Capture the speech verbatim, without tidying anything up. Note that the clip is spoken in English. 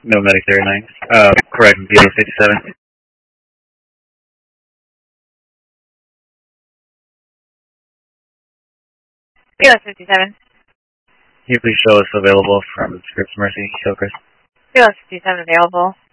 No medic there, nine. Uh, correct, B O fifty-seven. B O fifty-seven. Can you please show us available from Scripps Mercy, Hillcrest? B O fifty-seven available.